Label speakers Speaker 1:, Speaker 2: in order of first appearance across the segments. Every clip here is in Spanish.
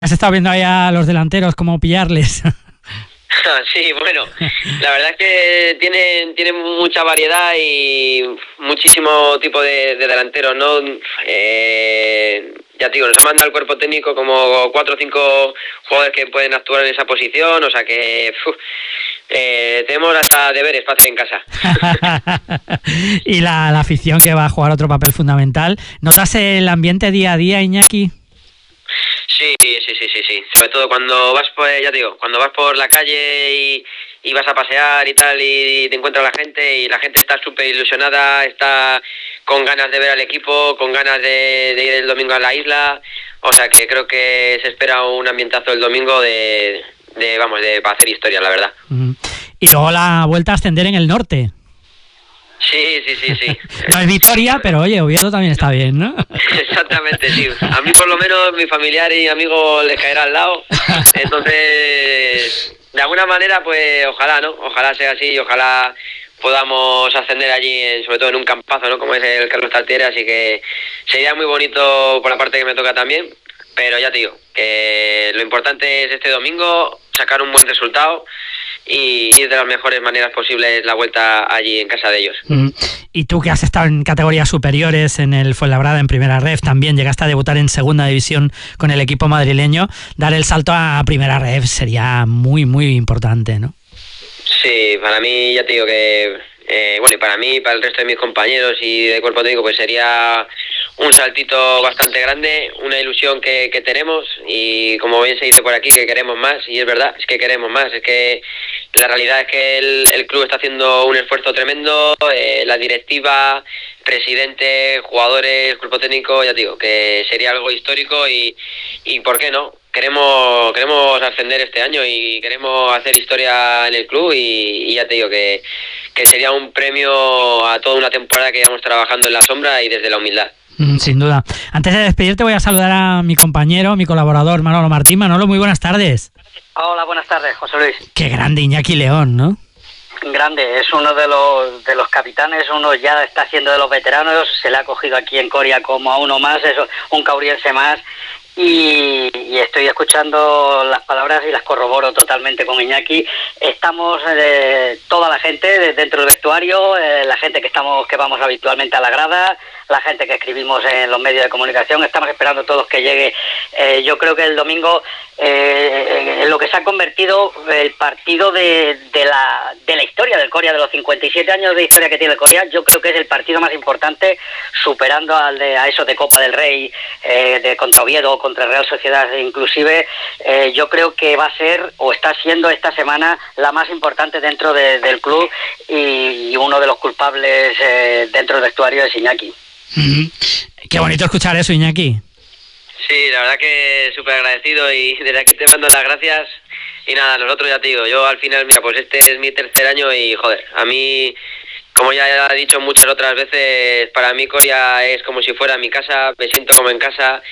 Speaker 1: ¿Has estado viendo ahí a los delanteros cómo pillarles?
Speaker 2: Sí, bueno, la verdad es que tienen mucha variedad y muchísimo tipo de delanteros, ¿no? Ya te digo, nos ha mandado el cuerpo técnico como 4 o 5 jugadores que pueden actuar en esa posición, o sea que tenemos hasta deberes para hacer en casa.
Speaker 1: Y la afición, que va a jugar otro papel fundamental. ¿Notas el ambiente día a día, Iñaki?
Speaker 2: Sí. Sobre todo cuando vas por, ya te digo, cuando vas por la calle y vas a pasear y tal y te encuentras la gente y la gente está súper ilusionada, está con ganas de ver al equipo, con ganas de ir el domingo a la isla. O sea que creo que se espera un ambientazo el domingo para hacer historia, la verdad.
Speaker 1: Y luego la vuelta a ascender en el norte.
Speaker 2: Sí.
Speaker 1: No es Vitoria, pero oye, Oviedo también está bien, ¿no?
Speaker 2: Exactamente, sí. A mí por lo menos mi familiar y amigo les caerá al lado. Entonces, de alguna manera, pues ojalá, ¿no? Ojalá sea así y ojalá podamos ascender allí, sobre todo en un campazo, ¿no? Como es el Carlos Tartiere, así que sería muy bonito por la parte que me toca también. Pero ya te digo, que lo importante es este domingo sacar un buen resultado y ir de las mejores maneras posibles la vuelta allí en casa de ellos.
Speaker 1: Y tú, que has estado en categorías superiores, en el Fuenlabrada, en Primera Ref, también llegaste a debutar en Segunda División con el equipo madrileño. Dar el salto a Primera Ref sería muy, muy importante, ¿no?
Speaker 2: Sí, para mí, ya te digo que y para mí, para el resto de mis compañeros y del cuerpo técnico, pues sería un saltito bastante grande, una ilusión que tenemos y como bien se dice por aquí, que queremos más, y es verdad, es que queremos más, es que la realidad es que el club está haciendo un esfuerzo tremendo, la directiva, presidente, jugadores, cuerpo técnico, ya te digo, que sería algo histórico y ¿por qué no? Queremos ascender este año y queremos hacer historia en el club y ya te digo que sería un premio a toda una temporada que llevamos trabajando en la sombra y desde la humildad.
Speaker 1: Sin duda. Antes de despedirte voy a saludar a mi compañero, mi colaborador Manolo Martín. Manolo, muy buenas tardes.
Speaker 3: Hola, buenas tardes, José Luis.
Speaker 1: Qué grande Iñaki León, ¿no?
Speaker 3: Grande, es uno de los capitanes, uno ya está siendo de los veteranos, se le ha cogido aquí en Coria como a uno más, es un cauriense más. Y estoy escuchando las palabras y las corroboro totalmente con Iñaki. Estamos toda la gente dentro del vestuario, la gente que vamos habitualmente a la grada, la gente que escribimos en los medios de comunicación, estamos esperando todos que llegue. Yo creo que el domingo en lo que se ha convertido el partido de la historia del Coria, de los 57 años de historia que tiene el Coria, yo creo que es el partido más importante, superando a esos de Copa del Rey, de contra Oviedo, contra Real Sociedad inclusive. Yo creo que va a ser o está siendo esta semana la más importante dentro del club y uno de los culpables dentro del vestuario es Iñaki.
Speaker 1: Qué bonito escuchar eso, Iñaki.
Speaker 2: Sí, la verdad que súper agradecido y desde aquí te mando las gracias. Y nada, nosotros ya te digo, yo al final, mira, pues este es mi tercer año y joder, a mí, como ya he dicho muchas otras veces, para mí Coria es como si fuera mi casa, me siento como en casa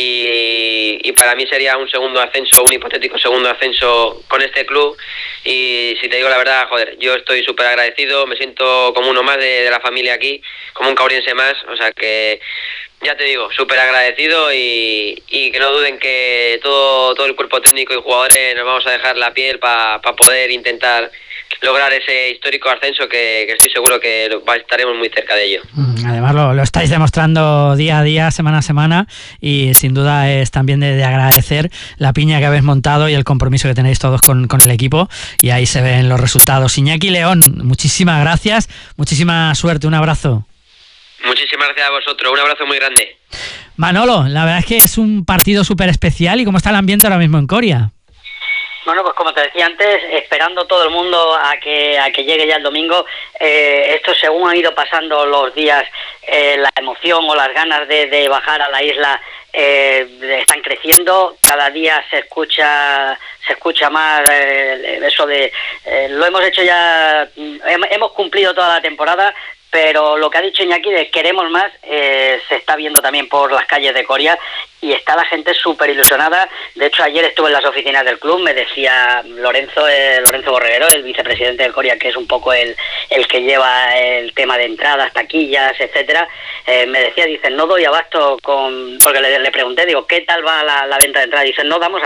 Speaker 2: y para mí sería un segundo ascenso, un hipotético segundo ascenso con este club y si te digo la verdad, joder, yo estoy súper agradecido, me siento como uno más de la familia aquí, como un cauriense más, o sea que ya te digo, súper agradecido y que no duden que todo el cuerpo técnico y jugadores nos vamos a dejar la piel para poder intentar lograr ese histórico ascenso que estoy seguro que estaremos muy cerca de ello.
Speaker 1: Además lo estáis demostrando día a día, semana a semana y sin duda es también de agradecer la piña que habéis montado y el compromiso que tenéis todos con el equipo y ahí se ven los resultados. Iñaki León, muchísimas gracias, muchísima suerte, un abrazo.
Speaker 2: Muchísimas gracias a vosotros, un abrazo muy grande.
Speaker 1: Manolo, la verdad es que es un partido súper especial. ¿Y cómo está el ambiente ahora mismo en Coria?
Speaker 3: Bueno, pues como te decía antes, esperando todo el mundo a que llegue ya el domingo. Esto, según han ido pasando los días, la emoción o las ganas de bajar a la isla están creciendo. Cada día se escucha más eso de lo hemos hecho ya, hemos cumplido toda la temporada. Pero lo que ha dicho Iñaki de queremos más se está viendo también por las calles de Coria y está la gente súper ilusionada. De hecho, ayer estuve en las oficinas del club, me decía Lorenzo Borreguero, el vicepresidente del Coria, que es un poco el que lleva el tema de entradas, taquillas, etcétera. Me decía, dice, no doy abasto porque le pregunté, digo, ¿qué tal va la venta de entradas? Dice, no damos